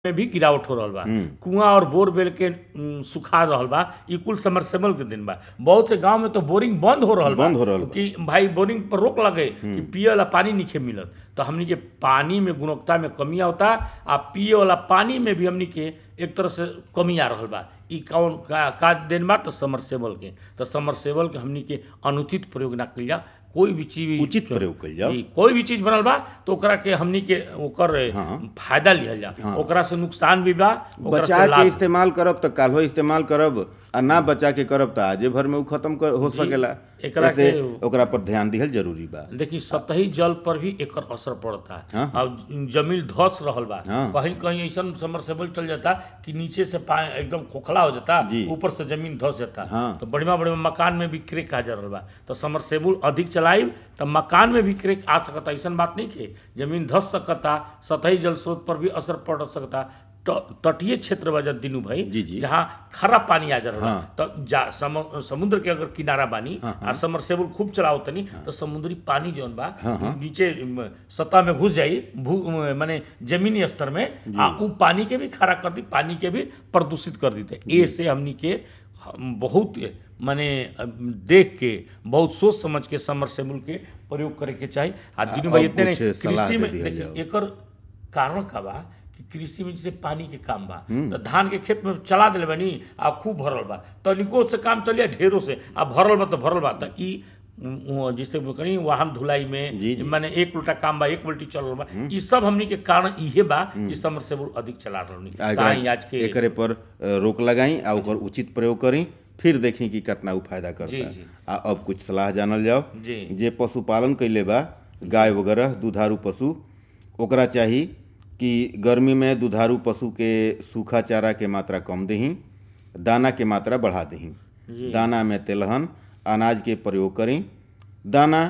में भी गिरावट हो रहल बा। कुआं और बोरवेल के सुखा रहल बा। ई कुल समरसेबल के दिन बा। बहुत से गांव में तो बोरिंग बंद हो रहल बा कि भाई बोरिंग पर रोक लगे कि पिए वाला पानी नहीं मिलत। तो हमनी के पानी में गुणवत्ता में कमी होता आ पिए वाला पानी में भी हमनी के एक तरह से कमी आ रहल बा। ई कौन का दिन बा तो समरसेबल के। तो समरसेबल के हमनी के अनुचित प्रयोग ना कइल जा। कोई भी चीज उचित प्रयोग कइल जाओ। कोई भी चीज बनल बा तो ओकरा के हमनी के ओकर फायदा लिहल जा। ओकरा से नुकसान भी बा। बचा के इस्तेमाल करब तो काल्हो इस्तेमाल करब आ ना बचा के करब तो आजे भर में उ खत्म हो सकेला। ऐसे ओकरा पर ध्यान दिहल जरूरी बा। देखिए सतही जल पर भी एकर असर पड़ता है। अब जमीन धस रहल बा। कहीं कहीं ऐसा समरसेबल चल जाता कि नीचे से पानी एकदम खोखला हो जाता, ऊपर से जमीन धस जाता। तो बढ़िया बढ़िया मकान में भी क्रेक आ जा रहल बा। तो समरसेबल अधिक चलाइब तो मकान में भी क्रेक आ सकता। ऐसा बात नहीं है, जमीन धस सकता, सतही जल स्रोत पर भी असर पड़ सकता। तटीय क्षेत्र बा दिनू भाई जहाँ खरा पानी आ जा रहा तो समुद्र के अगर किनारा बानी आ समरसेबल खूब चलाओ तनी तो समुद्री पानी जौन बा नीचे सतह में घुस जाई माने जमीनी स्तर में उ पानी के भी खरा कर दी, पानी के भी प्रदूषित कर दी। ए से हमनी के बहुत माने देख के बहुत सोच समझ के समरसेबल के प्रयोग करे के चाहिए। आ दिनू भाई इतने कृषि में एकर कारण का बा कि कृषि में जैसे पानी के काम बा तो धान के खेत में चला दिले बानी आ खूब भरल बा, तनिको से काम चलिए ढेरों से आ भरल बा तो ई जिससे कहीं वाहन धुलाई में माने एक उल्टा काम बा, एक उल्टी चल रहा बा। ई सब हमनी के कारण इहे बा कि समरसेबल अधिक चला रहनी। आज के एकरे पर रोक लगाई आ ओकर उचित प्रयोग करी, फिर देखी कि कितना उ फायदा करता। आ अब कुछ सलाह जानल जाओ। जे पशुपालन कैले बा गाय वगैरह दुधारू पशु, ओकरा चाही कि गर्मी में दुधारू पशु के सूखा चारा के मात्रा कम दही, दाना के मात्रा बढ़ा दही। दाना में तेलहन अनाज के प्रयोग करें। दाना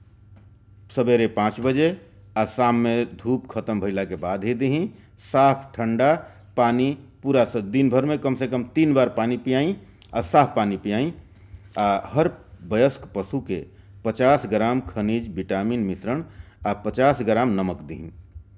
सवेरे 5 बजे आ शाम में धूप खत्म भइला के बाद ही दही। साफ ठंडा पानी पूरा दिन भर में कम से कम 3 बार पानी पियाई आ साफ पानी पियाई। हर वयस्क पशु के 50 ग्राम खनिज विटामिन मिश्रण आ 50 ग्राम नमक दही।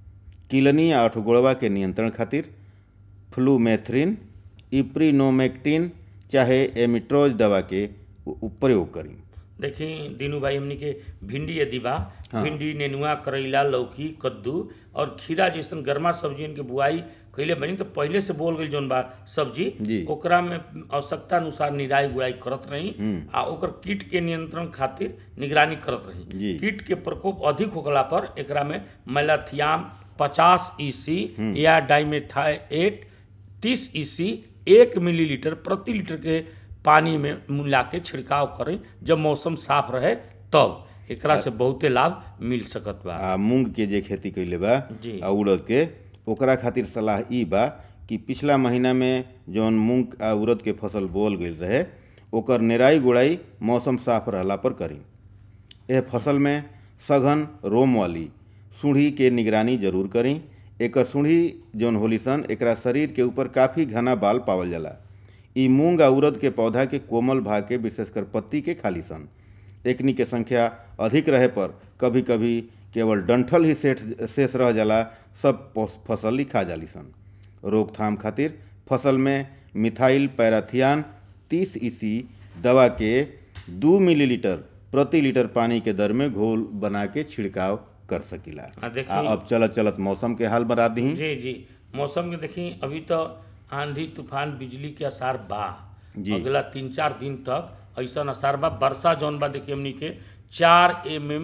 किलनी आ अठगोड़वा के नियंत्रण खातिर फ्लूमेथ्रिन, इप्रीनोमेक्टिन चाहे एमिट्रोज दवा के प्रयोग करी। देखिए दीनू भाई हमनी के भिंडी यदि बा भिंडी, नेनुआ, करैला, लौकी, कद्दू और खीरा जैसन गर्मा सब्जी के बुआई कैले बनी तो पहले से बोल गई जौन बा सब्जी ओकरा में आवश्यकता अनुसार निराई गुड़ाई करत रही आ ओकर कीट के नियंत्रण खातिर निगरानी करत रही। कीट के प्रकोप अधिक होखला पर एकरा में मैलाथियाम 50 EC या डाइमेथाएट 30 EC 1 मिलीलीटर प्रति लीटर के पानी में मिला के छिड़काव करें जब मौसम साफ रहे तब। एकरा से बहुते लाभ मिल सकत बा। मूंग के जे खेती कैले बा आ उड़द के, ओकरा खातिर सलाह ई बा कि पिछला महीना में जौन मूंग आ उड़द के फसल बोल गई रहे ओकर निराई गुड़ाई मौसम साफ रहला पर करी। यह फसल में सघन रोम वाली सूढ़ी के निगरानी जरूर करी। एकर सूढ़ी जौन होली सन एकरा शरीर के ऊपर काफ़ी घना बाल पावल जाला। ई मूंग आ उड़द के पौधा के कोमल भाग के विशेषकर पत्ती के खाली सन। एकनी के संख्या अधिक रहे पर कभी कभी केवल डंठल ही शेष रह जाला, सब फसल ही खा जाली सन। रोकथाम खातिर फसल में मिथाइल पैराथियान 30 EC दवा के 2 मिलीलीटर प्रति लीटर पानी के दर में घोल बना के छिड़काव कर सकीला। अब चलत मौसम के हाल बता दी। जी मौसम के देखी अभी तो आंधी तूफान बिजली के असर बा। अगला 3-4 दिन तक ऐसा असर बा। वर्षा जौन बा देखिए हमनी के 4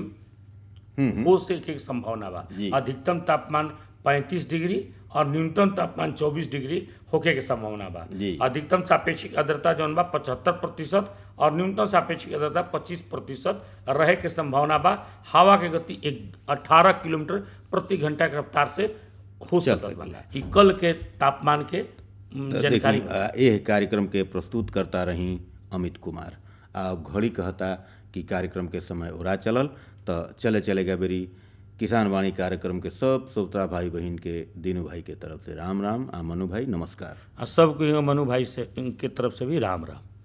mm हो से के संभावना बा। अधिकतम तापमान 35 डिग्री और न्यूनतम तापमान 24 डिग्री होके के संभावना बा। अधिकतम सापेक्षिक आर्द्रता जौन बा 75% और न्यूनतम सापेक्षिक आर्द्रता 25% रहे के संभावना बा। हवा के गति 18 किलोमीटर प्रति घंटा के रफ्तार से हो सकता है। कल के तापमान के जानकारी। यह कार्यक्रम के प्रस्तुत करता रही अमित कुमार। अब घड़ी कहता कि कार्यक्रम के समय उड़ा चलल तो चले गए बेरी किसान वाणी कार्यक्रम के सब श्रोता भाई बहन के दीनू भाई के तरफ से राम राम। आ मनु भाई नमस्कार। सबको मनु भाई से इनके तरफ से भी राम राम।